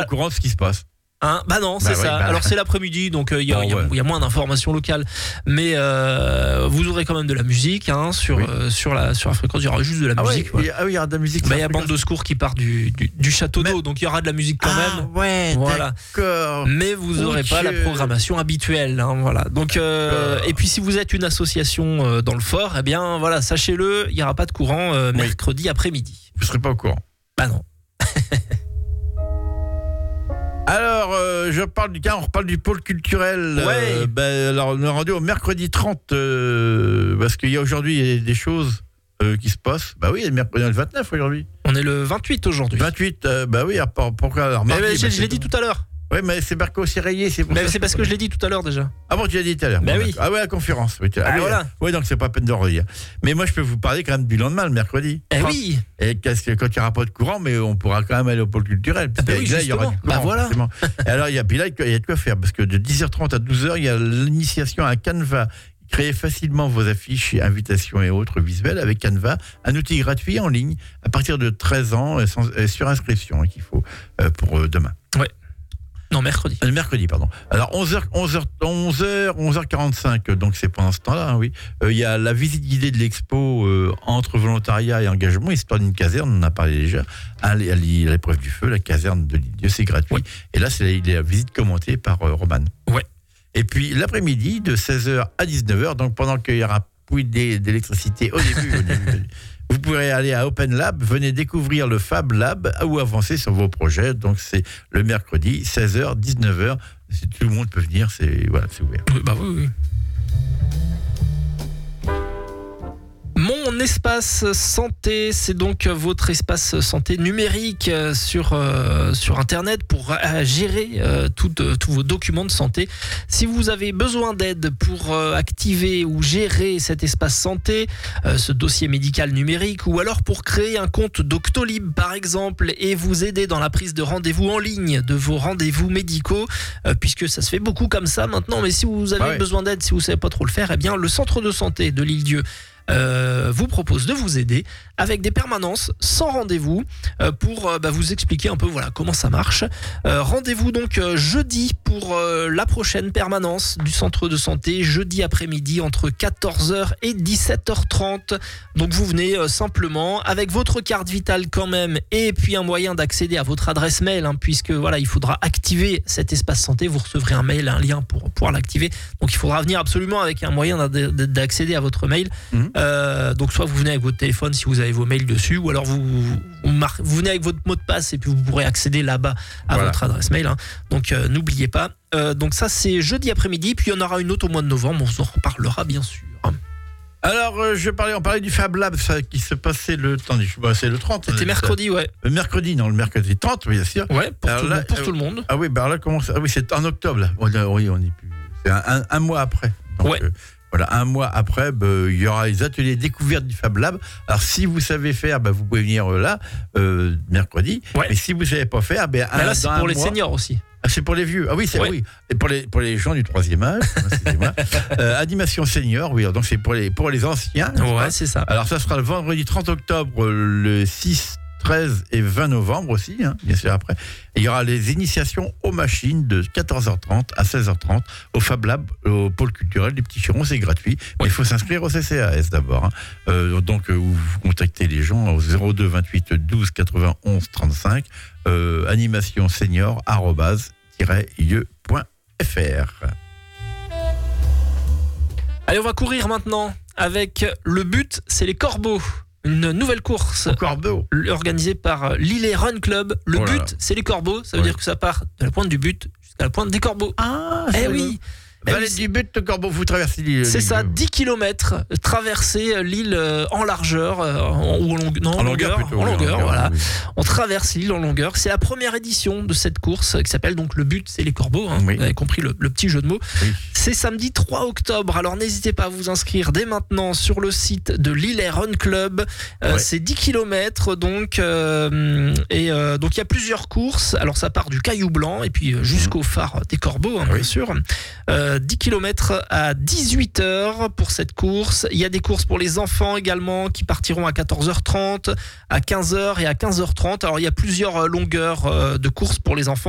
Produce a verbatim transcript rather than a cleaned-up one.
courant de ce qui se passe. Hein bah non, c'est bah ça. oui, bah... Alors c'est l'après-midi, donc il euh, y, bon, y, ouais. y a moins d'informations locales, mais euh, vous aurez quand même de la musique hein, sur oui. euh, sur la sur la fréquence. Il y aura juste de la ah musique. Ouais, ouais. Ah oui, il y aura de la musique. Bah il y a bande de secours qui part du du, du château mais... d'eau, donc il y aura de la musique quand ah, même. Ouais, voilà. D'accord. Mais vous aurez pas la programmation habituelle. Hein, voilà. Donc euh, et puis si vous êtes une association euh, dans le fort, eh bien voilà, sachez-le, il y aura pas de courant euh, mercredi oui. après-midi. Vous serez pas au courant. Bah non. Alors, euh, je parle du cas, on reparle du pôle culturel. Ouais. Euh, ben, alors, on est rendu au mercredi trente, euh, parce qu'il y a aujourd'hui des choses euh, qui se passent. Bah oui, il y a le mercredi le vingt-neuf aujourd'hui. On est le vingt-huit aujourd'hui. vingt-huit, euh, bah oui, alors, pourquoi alors, mardi, mais, mais, bah, je l'ai dit tout à l'heure. Oui, mais c'est Marco Sirayé, c'est pour mais ça. c'est parce que je l'ai dit tout à l'heure déjà. Ah bon, tu l'as dit tout à l'heure. Bah bon, oui. Ah ouais, la conférence. Oui, ah, ah, oui, voilà. Oui, donc c'est pas peine de redire. Mais moi, je peux vous parler quand même du lendemain, le mercredi. Eh trente. oui. Et qu'est-ce que, quand il n'y aura pas de courant, mais on pourra quand même aller au pôle culturel. Ah bah oui, là, il y aura du courant. Bah voilà. Et alors, il y a, puis là, il y a de quoi faire, parce que de dix heures trente à douze heures, il y a l'initiation à Canva. Créez facilement vos affiches, invitations et autres visuels avec Canva, un outil gratuit en ligne à partir de treize ans sans, sur inscription hein, qu'il faut euh, pour euh, demain. Ouais. Non, mercredi. Le mercredi, pardon. Alors, onze heures, onze heures, onze heures, onze heures quarante-cinq, donc c'est pendant ce temps-là, hein, oui. Il euh, y a la visite guidée de l'expo euh, entre volontariat et engagement, histoire d'une caserne, on en a parlé déjà, à l'épreuve du feu, la caserne de l'Île-Dieu, c'est gratuit. Ouais. Et là, c'est la, la visite commentée par euh, Roman. Ouais. Et puis, l'après-midi, de seize heures à dix-neuf heures, donc pendant qu'il y aura plus d'électricité au début, au début vous pourrez aller à Open Lab, venez découvrir le Fab Lab ou avancer sur vos projets. Donc c'est le mercredi, seize heures, dix-neuf heures. Tout le monde peut venir, c'est voilà, c'est ouvert. Oui, bah oui, oui. Mon espace santé, c'est donc votre espace santé numérique sur, euh, sur Internet pour euh, gérer euh, tous euh, vos documents de santé. Si vous avez besoin d'aide pour euh, activer ou gérer cet espace santé, euh, ce dossier médical numérique, ou alors pour créer un compte Doctolib par exemple et vous aider dans la prise de rendez-vous en ligne de vos rendez-vous médicaux, euh, puisque ça se fait beaucoup comme ça maintenant, mais si vous avez ah ouais. besoin d'aide, si vous ne savez pas trop le faire, eh bien le centre de santé de l'Île-Dieu Euh, vous propose de vous aider avec des permanences sans rendez-vous euh, pour euh, bah, vous expliquer un peu voilà comment ça marche. Euh, rendez-vous donc euh, jeudi pour euh, la prochaine permanence du centre de santé, jeudi après-midi entre quatorze heures et dix-sept heures trente. Donc vous venez euh, simplement avec votre carte vitale quand même et puis un moyen d'accéder à votre adresse mail hein, puisque voilà il faudra activer cet espace santé. Vous recevrez un mail, un lien pour pouvoir l'activer. Donc il faudra venir absolument avec un moyen d'accéder à votre mail. Mmh. Euh, donc soit vous venez avec votre téléphone si vous avez vos mails dessus, ou alors vous, vous, mar- vous venez avec votre mot de passe et puis vous pourrez accéder là-bas à voilà. votre adresse mail. Hein. Donc euh, n'oubliez pas. Euh, donc ça c'est jeudi après-midi, puis il y en aura une autre au mois de novembre. On vous en reparlera bien sûr. Alors euh, je parlais, on parlait du Fab Lab, ça qui se passait le temps, bah, c'est le trente. C'était mercredi, ça. ouais. Le mercredi, non, le mercredi trente, bien sûr. Ouais, pour, tout, là, pour euh, tout le monde. Ah oui, bah là comment ça, ah oui, c'est en octobre. Là. Oui, on est plus. C'est un, un, un mois après. Donc, ouais. Euh, Voilà, un mois après, bah, il y aura les ateliers découvertes du Fab Lab. Alors, si vous savez faire, bah, vous pouvez venir là, euh, mercredi. Ouais. Mais si vous ne savez pas faire, bah, mais là, un, c'est pour les mois, seniors aussi. Ah, c'est pour les vieux. Ah oui, c'est ouais. oui. Et pour les pour les gens du troisième âge. Excusez-moi. euh, animation senior, oui. Donc c'est pour les pour les anciens. Ouais, c'est ça. Alors ça sera le vendredi trente octobre, le six, treize et vingt novembre aussi, hein, bien sûr après. Et il y aura les initiations aux machines de quatorze heures trente à seize heures trente au Fab Lab, au pôle culturel du Petit Chiron, c'est gratuit. Mais il faut s'inscrire au C C A S d'abord. Hein. Euh, donc euh, vous contactez les gens au zéro deux vingt-huit douze quatre-vingt-onze trente-cinq, euh, animation senior arobase lieu point f r. Allez, on va courir maintenant avec le but, c'est les corbeaux. Une nouvelle course corbeau. organisée par l'Îlet Run Club. Le oh but, là. c'est les corbeaux. Ça veut ouais. dire que ça part de la pointe du but jusqu'à la pointe des corbeaux. Ah, eh oui. Vallée du but, le corbeau, vous traversez l'île. C'est ça, dix kilomètres, traverser l'île en largeur, ou en, long... non, en longueur. Plutôt, en oui, longueur, en voilà. Oui. On traverse l'île en longueur. C'est la première édition de cette course qui s'appelle donc Le but, c'est les corbeaux. Hein. Oui. Vous avez compris le, le petit jeu de mots. Oui. C'est samedi trois octobre. Alors n'hésitez pas à vous inscrire dès maintenant sur le site de l'Îlet Run Club. Euh, ouais. C'est dix kilomètres donc. Euh, et euh, donc il y a plusieurs courses. Alors ça part du Caillou Blanc et puis jusqu'au phare des Corbeaux, hein, oui. bien sûr. Euh, dix kilomètres à dix-huit heures pour cette course. Il y a des courses pour les enfants également qui partiront à quatorze heures trente, à quinze heures et à quinze heures trente. Alors il y a plusieurs longueurs de courses pour les enfants.